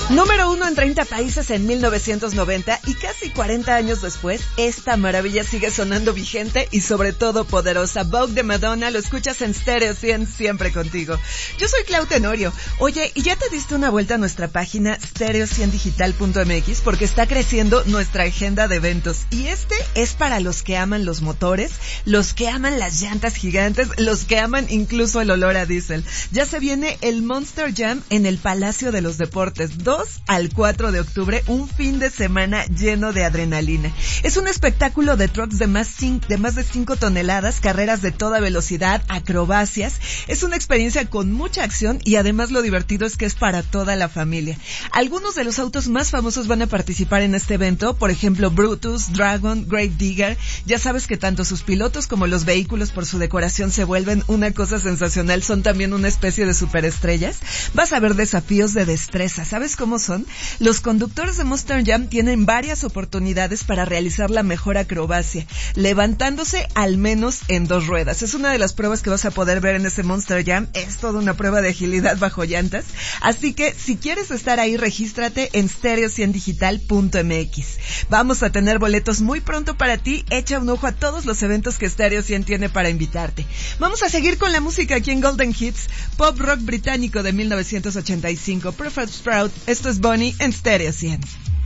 Número 1 en 30 países en 1990 y casi 40 años después, esta maravilla sigue sonando vigente y sobre todo poderosa. Vogue de Madonna, lo escuchas en Stereo 100, siempre contigo. Yo soy Clau Tenorio. Oye, ¿y ya te diste una vuelta a nuestra página stereo100digital.mx? Porque está creciendo nuestra agenda de eventos. Y este es para los que aman los motores, los que aman las llantas gigantes, los que aman incluso el olor a diésel. Ya se viene el Monster Jam en el Palacio de los Deportes. 2 al 4 de octubre, un fin de semana lleno de adrenalina. Es un espectáculo de trucks de más de 5 toneladas, carreras de toda velocidad, acrobacias. Es una experiencia con mucha acción y además lo divertido es que es para toda la familia. Algunos de los autos más famosos van a participar en este evento, por ejemplo Brutus, Dragon, Grave Digger. Ya sabes que tanto sus pilotos como los vehículos por su decoración se vuelven una cosa sensacional, son también una especie de superestrellas. Vas a ver desafíos de destreza. ¿Sabes cómo son? Los conductores de Monster Jam tienen varias oportunidades para realizar la mejor acrobacia, levantándose al menos en 2 ruedas. Es una de las pruebas que vas a poder ver en ese Monster Jam. Es toda una prueba de agilidad bajo llantas. Así que si quieres estar ahí, regístrate en stereo100digital.mx. Vamos a tener boletos muy pronto para ti. Echa un ojo a todos los eventos que Stereo 100 tiene para invitarte. Vamos a seguir con la música aquí en Golden Hits, pop rock británico de 1985, Preferred Sprout. Esto es Bonnie en Stereo 100.